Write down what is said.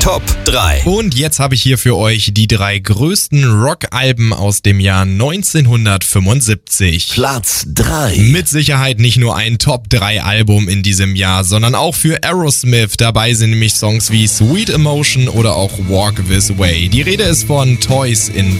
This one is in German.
Top 3. Und jetzt habe ich hier für euch die 3 größten Rock-Alben aus dem Jahr 1975. Platz 3. Mit Sicherheit nicht nur ein Top-3-Album in diesem Jahr, sondern auch für Aerosmith. Dabei sind nämlich Songs wie Sweet Emotion oder auch Walk This Way. Die Rede ist von Toys in